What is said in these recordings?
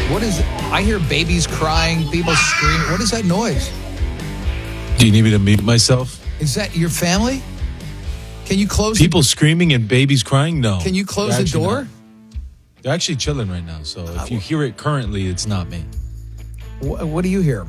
What is it? I hear babies crying, people screaming. What is that noise? Do you need me to mute myself? Is that your family? Can you close People screaming and babies crying? No. Can you close the door? They're actually chilling right now. So if you hear it currently, it's not me. What do you hear?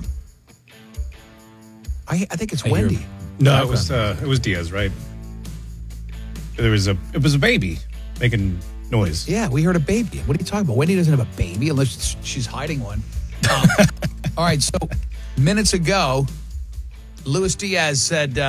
I think it's Wendy. No, it was Diaz, right? It was a baby making noise. Yeah, we heard a baby. What are you talking about? Wendy doesn't have a baby unless she's hiding one. All right, so minutes ago, Luis Diaz said,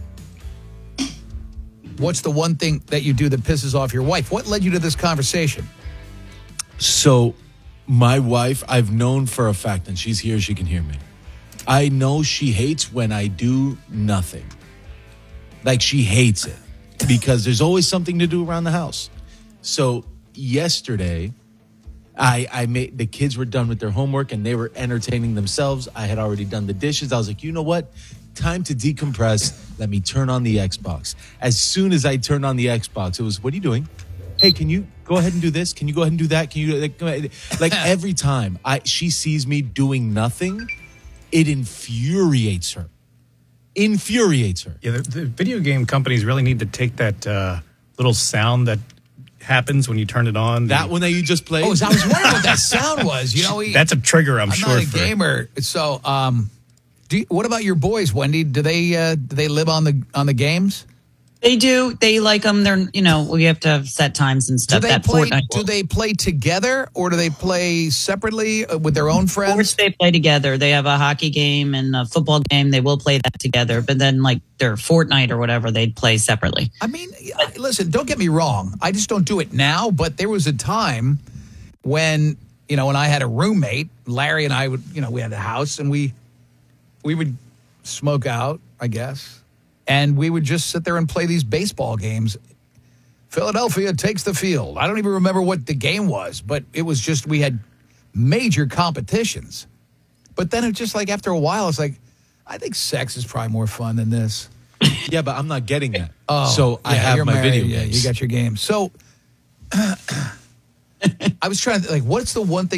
what's the one thing that you do that pisses off your wife? What led you to this conversation? So my wife, I've known for a fact, and she's here, she can hear me. I know she hates when I do nothing. Like, she hates it because there's always something to do around the house. So yesterday, I made the kids were done with their homework and they were entertaining themselves. I had already done the dishes. I was like, you know what? Time to decompress. Let me turn on the Xbox. As soon as I turned on the Xbox, it was, what are you doing? Hey, can you go ahead and do this? Can you go ahead and do that? Can you like every time she sees me doing nothing, it infuriates her. Yeah, the video game companies really need to take that little sound that happens when you turn it on. That one that you just played? Oh, I was wondering what that sound was. You know, that's a trigger, I'm sure. I'm not a gamer. So, what about your boys, Wendy? Do they live on the games? They do. They like them. They're, we have to have set times and stuff. Do they play together or do they play separately with their own friends? Of course, they play together. They have a hockey game and a football game. They will play that together. But then, like their Fortnite or whatever, they'd play separately. I mean, listen, don't get me wrong. I just don't do it now. But there was a time when, when I had a roommate, Larry and I would, we had a house and we would smoke out, I guess. And we would just sit there and play these baseball games. Philadelphia takes the field. I don't even remember what the game was, but it was just we had major competitions. But then it's just like after a while, it's like, I think sex is probably more fun than this. Yeah, but I'm not getting that. Oh, so I have my married, video games. Yeah, you got your game. So I was trying to what's the one thing